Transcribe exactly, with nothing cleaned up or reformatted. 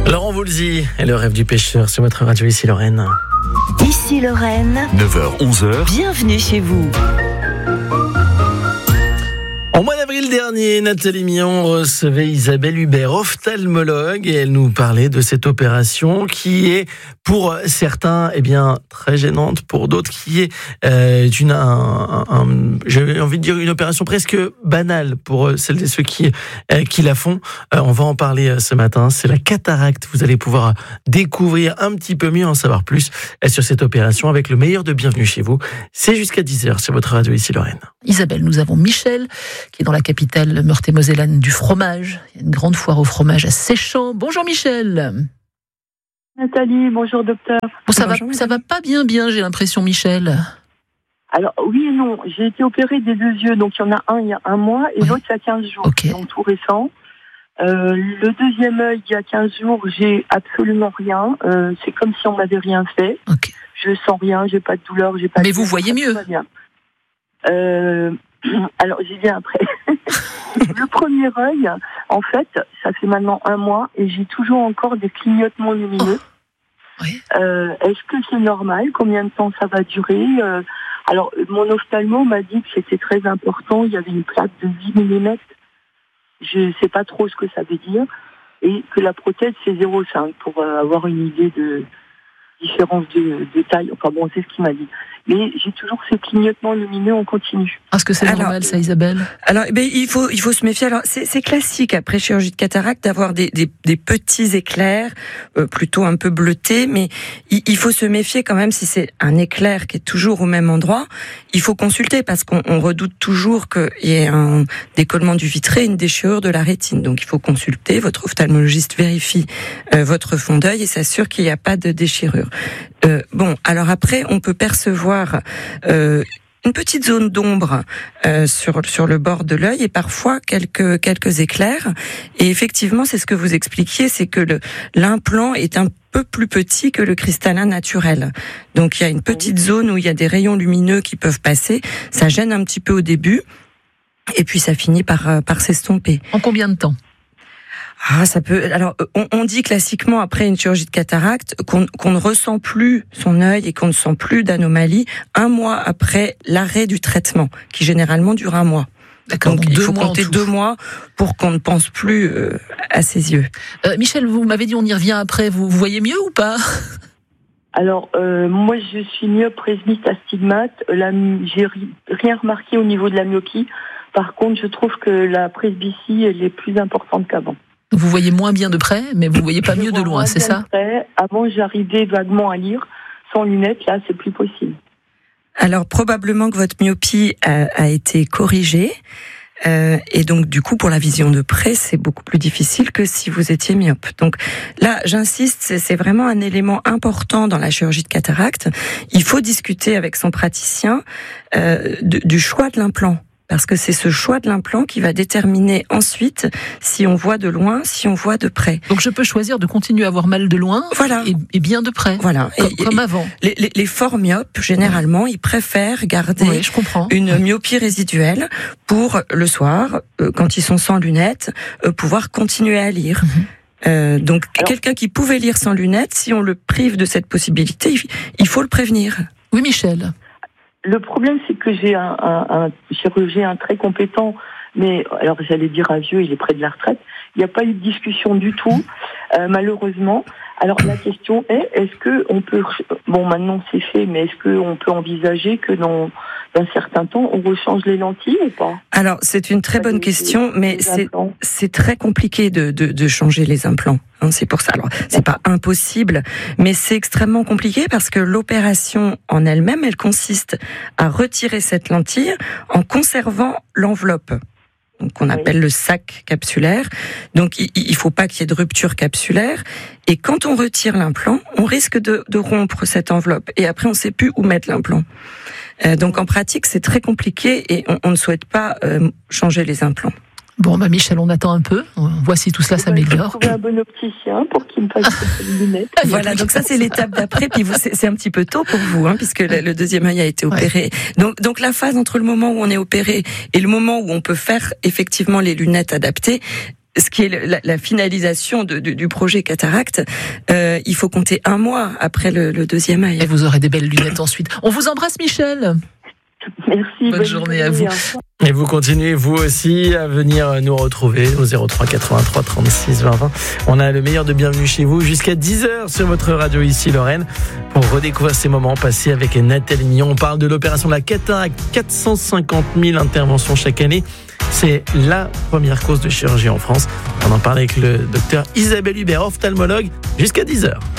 Laurent Voulzy et le rêve du pêcheur sur votre radio Ici Lorraine. Ici Lorraine. neuf heures onze heures. Bienvenue chez vous. Au mois d'avril dernier, Nathalie Millon recevait Isabelle Hubert, ophtalmologue, et elle nous parlait de cette opération qui est, pour certains, eh bien, très gênante, pour d'autres, qui est euh, une, un, un, j'ai envie de dire une opération presque banale pour celles et ceux qui, euh, qui la font. Euh, on va en parler ce matin. C'est la cataracte. Vous allez pouvoir découvrir un petit peu mieux, en savoir plus sur cette opération avec le meilleur de Bienvenue chez vous. C'est jusqu'à dix heures sur votre radio Ici Lorraine. Isabelle, nous avons Michel, qui est dans la capitale meurthe-et-mosellane du fromage. Il y a une grande foire au fromage à Séchamps. Bonjour Michel. Nathalie, bonjour docteur. Bon, ça bonjour, va, ça va pas bien bien, j'ai l'impression, Michel. Alors oui et non, j'ai été opérée des deux yeux, donc il y en a un il y a un mois et oui. L'autre il y a quinze jours, okay. Donc tout récent. Euh, le deuxième œil, il y a quinze jours, j'ai absolument rien. Euh, c'est comme si on m'avait rien fait. Okay. Je sens rien, j'ai pas de douleur, j'ai pas. Mais de vous douleur, voyez mieux. Bien. Euh, alors j'y viens après. Le premier œil, en fait, ça fait maintenant un mois et j'ai toujours encore des clignotements lumineux. Oh. Oui. Euh, est-ce que c'est normal? Combien de temps ça va durer? euh, Alors, mon ophtalmo m'a dit que c'était très important. Il y avait une plaque de dix millimètres. Je ne sais pas trop ce que ça veut dire. Et que la prothèse, c'est zéro virgule cinq pour euh, avoir une idée de différence de, de taille. Enfin bon, c'est ce qu'il m'a dit. Mais j'ai toujours ces clignotements lumineux en continu. Est-ce que c'est alors, normal, ça, Isabelle? Alors, eh bien, il faut, il faut se méfier. Alors, c'est, c'est classique après chirurgie de cataracte d'avoir des, des, des petits éclairs, euh, plutôt un peu bleutés, mais il, il faut se méfier quand même si c'est un éclair qui est toujours au même endroit. Il faut consulter parce qu'on on redoute toujours qu'il y ait un décollement du vitré, une déchirure de la rétine. Donc, il faut consulter. Votre ophtalmologiste vérifie euh, votre fond d'œil et s'assure qu'il n'y a pas de déchirure. Euh, bon, alors après, on peut percevoir euh, une petite zone d'ombre euh, sur sur le bord de l'œil et parfois quelques quelques éclairs. Et effectivement, c'est ce que vous expliquiez, c'est que le l'implant est un peu plus petit que le cristallin naturel. Donc il y a une petite zone où il y a des rayons lumineux qui peuvent passer. Ça gêne un petit peu au début, et puis ça finit par par s'estomper. En combien de temps? Ah, ça peut. Alors, on, on dit classiquement après une chirurgie de cataracte qu'on, qu'on ne ressent plus son œil et qu'on ne sent plus d'anomalie un mois après l'arrêt du traitement, qui généralement dure un mois. D'accord. Donc, donc il faut compter deux mois pour qu'on ne pense plus euh, à ses yeux. Euh, Michel, vous m'avez dit on y revient après. Vous, vous voyez mieux ou pas? Alors, euh, moi, je suis myope présbite astigmate. Là, j'ai rien remarqué au niveau de la myopie. Par contre, je trouve que la presbytie, elle est plus importante qu'avant. Vous voyez moins bien de près, mais vous voyez pas mieux de loin, c'est ça? Avant, j'arrivais vaguement à lire sans lunettes. Là, c'est plus possible. Alors, probablement que votre myopie a, a été corrigée. Euh, et donc, du coup, pour la vision de près, c'est beaucoup plus difficile que si vous étiez myope. Donc là, j'insiste, c'est, c'est vraiment un élément important dans la chirurgie de cataracte. Il faut discuter avec son praticien euh, de, du choix de l'implant. Parce que c'est ce choix de l'implant qui va déterminer ensuite si on voit de loin, si on voit de près. Donc je peux choisir de continuer à avoir mal de loin, voilà, et, et bien de près, voilà, comme, et, comme et, avant. Les, les, les forts myopes, généralement, ils préfèrent garder oui, je comprends. une myopie résiduelle pour le soir, euh, quand ils sont sans lunettes, euh, pouvoir continuer à lire. Mm-hmm. Euh, donc alors, quelqu'un qui pouvait lire sans lunettes, si on le prive de cette possibilité, il, il faut le prévenir. Oui, Michel. Le problème, c'est que j'ai un, un, un chirurgien très compétent, mais alors j'allais dire un vieux, il est près de la retraite. Il n'y a pas eu de discussion du tout, euh, malheureusement. Alors la question est, est-ce que on peut, bon maintenant c'est fait, mais est-ce que on peut envisager que dans un certain temps on rechange les lentilles ou pas? Alors c'est une très bonne question, mais c'est c'est très compliqué de de, de changer les implants. Hein, c'est pour ça. Alors c'est pas impossible, mais c'est extrêmement compliqué parce que l'opération en elle-même, elle consiste à retirer cette lentille en conservant l'enveloppe. Donc, qu'on appelle oui. le sac capsulaire. Donc, il, il faut pas qu'il y ait de rupture capsulaire. Et quand on retire l'implant, on risque de, de rompre cette enveloppe. Et après, on sait plus où mettre l'implant. Euh, donc, en pratique, c'est très compliqué et on, on ne souhaite pas euh, changer les implants. Bon, bah Michel, on attend un peu. On voit si tout cela s'améliore. Trouver un bon opticien pour qu'il me fasse des lunettes. Voilà, donc ça c'est l'étape d'après. Puis vous, c'est, c'est un petit peu tôt pour vous, hein, puisque le, le deuxième œil a été opéré. Ouais. Donc, donc la phase entre le moment où on est opéré et le moment où on peut faire effectivement les lunettes adaptées, ce qui est la, la finalisation de, de, du projet cataracte, euh, il faut compter un mois après le, le deuxième œil. Et vous aurez des belles lunettes ensuite. On vous embrasse, Michel. Merci. Bonne, bonne journée à vous. Et vous continuez, vous aussi, à venir nous retrouver au zéro trois quatre-vingt-trois trente-six vingt vingt. On a le meilleur de Bienvenue chez vous jusqu'à dix heures sur votre radio ici, Lorraine, pour redécouvrir ces moments passés avec Nathalie Millon. On parle de l'opération de la cataracte, quatre cent cinquante mille interventions chaque année. C'est la première cause de chirurgie en France. On en parle avec le docteur Isabelle Hubert, ophtalmologue, jusqu'à dix heures.